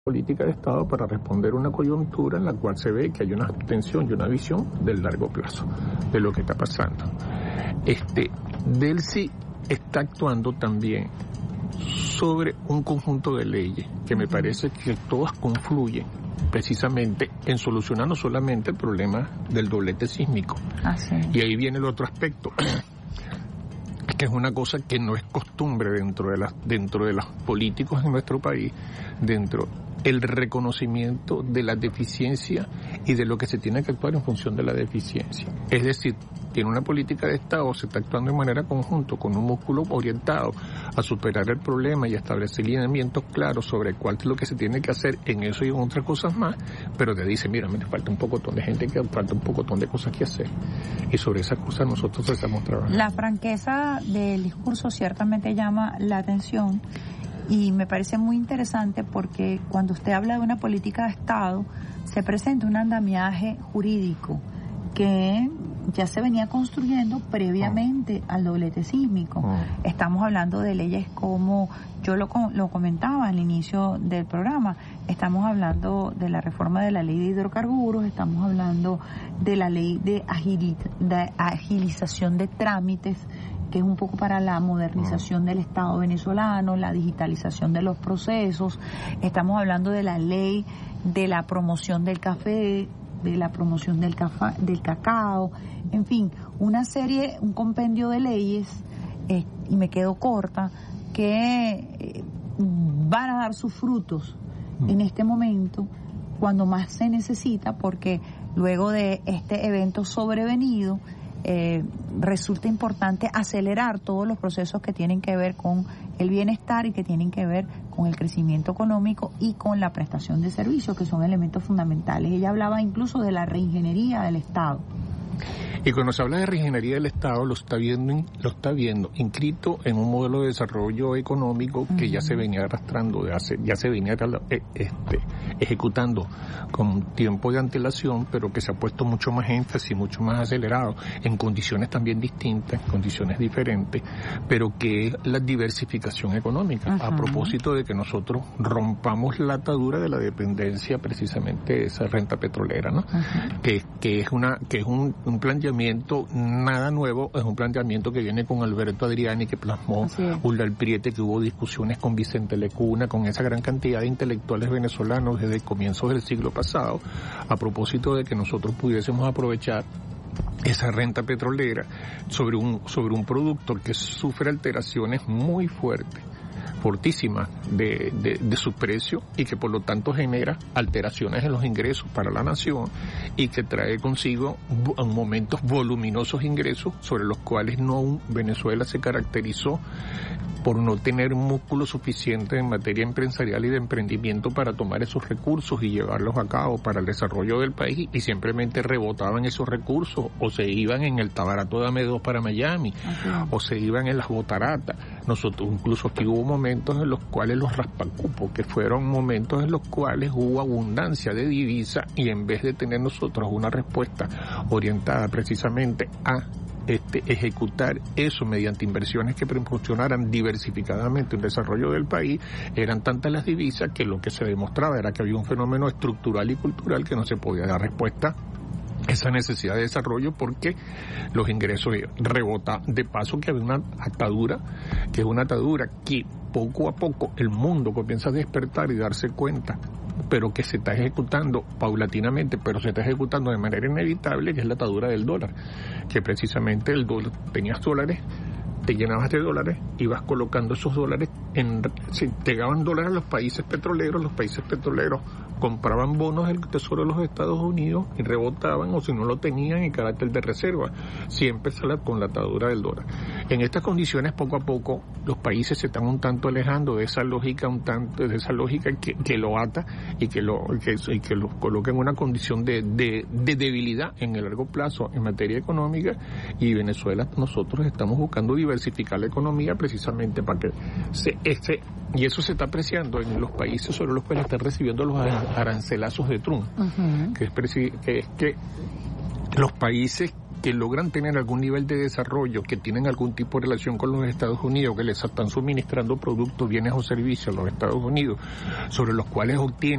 política de Estado para responder a una coyuntura en la cual se ve que hay una tensión y una visión del largo plazo de lo que está pasando. Delcy está actuando también sobre un conjunto de leyes que me parece que todas confluyen precisamente en solucionar no solamente el problema del doblete sísmico. Y ahí viene el otro aspecto, que es una cosa que no es costumbre dentro de los políticos en nuestro país, el reconocimiento de la deficiencia y de lo que se tiene que actuar en función de la deficiencia. Es decir, que en una política de Estado se está actuando de manera conjunta, con un músculo orientado a superar el problema y a establecer lineamientos claros sobre cuál es lo que se tiene que hacer en eso y en otras cosas más, pero te dice, mira, me falta un pocotón de gente, que falta un pocotón de cosas que hacer. Y sobre esas cosas nosotros estamos trabajando. La franqueza del discurso ciertamente llama la atención. Y me parece muy interesante porque cuando usted habla de una política de Estado, se presenta un andamiaje jurídico que ya se venía construyendo previamente al doblete sísmico. Estamos hablando de leyes como, yo lo comentaba al inicio del programa, estamos hablando de la reforma de la ley de hidrocarburos, estamos hablando de la ley de agilización de trámites, que es un poco para la modernización del Estado venezolano, la digitalización de los procesos. Estamos hablando de la ley de la promoción del café, de la promoción del cacao, en fin, un compendio de leyes, y me quedo corta, que van a dar sus frutos en este momento, cuando más se necesita, porque luego de este evento sobrevenido, resulta importante acelerar todos los procesos que tienen que ver con el bienestar y que tienen que ver con el crecimiento económico y con la prestación de servicios, que son elementos fundamentales. Ella hablaba incluso de la reingeniería del Estado. Y cuando se habla de reingeniería del Estado, lo está viendo inscrito en un modelo de desarrollo económico que ya se venía arrastrando, ya se venía ejecutando con tiempo de antelación, pero que se ha puesto mucho más énfasis, mucho más acelerado, en condiciones también distintas, condiciones diferentes, pero que es la diversificación económica, a propósito de que nosotros rompamos la atadura de la dependencia precisamente de esa renta petrolera, ¿no? Que es un planteamiento nada nuevo, es un planteamiento que viene con Alberto Adriani, que plasmó Uldal Priete, que hubo discusiones con Vicente Lecuna, con esa gran cantidad de intelectuales venezolanos desde comienzos del siglo pasado, a propósito de que nosotros pudiésemos aprovechar esa renta petrolera sobre un producto que sufre alteraciones muy fuertes, fortísimas de su precio, y que por lo tanto genera alteraciones en los ingresos para la nación, y que trae consigo en momentos voluminosos ingresos sobre los cuales Venezuela se caracterizó por no tener músculo suficiente en materia empresarial y de emprendimiento para tomar esos recursos y llevarlos a cabo para el desarrollo del país, y simplemente rebotaban esos recursos o se iban en el Tabarato Dame 2 para Miami, o se iban en las botaratas. Nosotros incluso aquí hubo momentos en los cuales los raspacupos, que fueron momentos en los cuales hubo abundancia de divisa, y en vez de tener nosotros una respuesta orientada precisamente a ejecutar eso mediante inversiones que proporcionaran diversificadamente el desarrollo del país, eran tantas las divisas que lo que se demostraba era que había un fenómeno estructural y cultural que no se podía dar respuesta a esa necesidad de desarrollo, porque los ingresos rebotan. De paso que había una atadura, que es una atadura que poco a poco el mundo comienza a despertar y darse cuenta, pero que se está ejecutando paulatinamente, pero se está ejecutando de manera inevitable, que es la atadura del dólar, que precisamente el dólar, tenías dólares, te llenabas de dólares, ibas colocando esos dólares, te llegaban dólares a los países petroleros compraban bonos del Tesoro de los Estados Unidos y rebotaban, o si no lo tenían en carácter de reserva, siempre sale con la atadura del dólar. En estas condiciones, poco a poco, los países se están un tanto alejando de esa lógica, que lo ata y que lo coloca en una condición de debilidad en el largo plazo en materia económica, y Venezuela, nosotros estamos buscando diversificar la economía precisamente para que y eso se está apreciando en los países sobre los cuales están recibiendo los arancelazos de Trump, que es que los países que logran tener algún nivel de desarrollo, que tienen algún tipo de relación con los Estados Unidos, que les están suministrando productos, bienes o servicios a los Estados Unidos, sobre los cuales obtienen